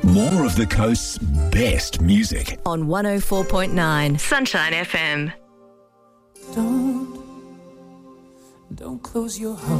More of the coast's best music on 104.9 Sunshine FM. Don't close your heart.